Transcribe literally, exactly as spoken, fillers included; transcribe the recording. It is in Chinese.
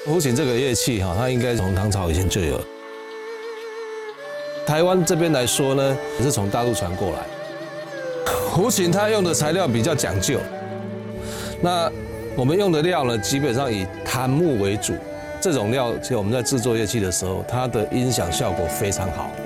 胡琴这个乐器哈，它应该从唐朝以前就有了。台湾这边来说呢，也是从大陆传过来。胡琴它用的材料比较讲究，那我们用的料呢，基本上以檀木为主。这种料，其实我们在制作乐器的时候，它的音响效果非常好。